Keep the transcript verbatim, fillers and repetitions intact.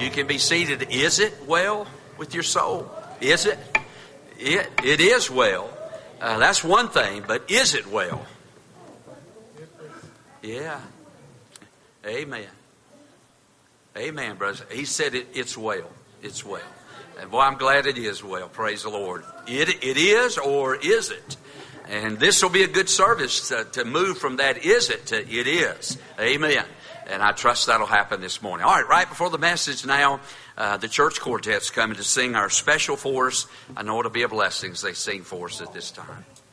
You can be seated. Is it well with your soul? Is it? It, it is well. Uh, that's one thing, but is it well? Yeah. Amen. Amen, brothers. He said it, it's well. It's well. And boy, I'm glad it is well. Praise the Lord. It, it is, or is it? And this will be a good service to, to move from that is it to it is. Amen. And I trust that'll happen this morning. All right, right before the message now, uh, the church quartet's coming to sing our special for us. I know it'll be a blessing as they sing for us at this time.